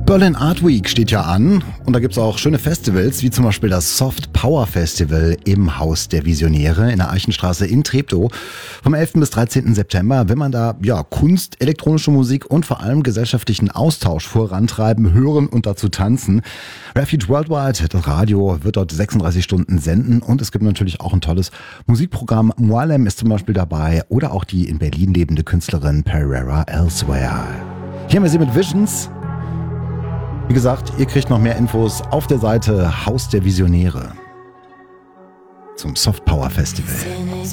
Berlin Art Week steht ja an und da gibt es auch schöne Festivals, wie zum Beispiel das Soft Power Festival im Haus der Visionäre in der Eichenstraße in Treptow. Vom 11. bis 13. September will man da Kunst, elektronische Musik und vor allem gesellschaftlichen Austausch vorantreiben, hören und dazu tanzen. Refuge Worldwide, das Radio, wird dort 36 Stunden senden und es gibt natürlich auch ein tolles Musikprogramm. Moalem ist zum Beispiel dabei oder auch die in Berlin lebende Künstlerin Pereira Elsewhere. Hier haben wir sie mit Visions. Wie gesagt, ihr kriegt noch mehr Infos auf der Seite Haus der Visionäre zum Soft Power Festival.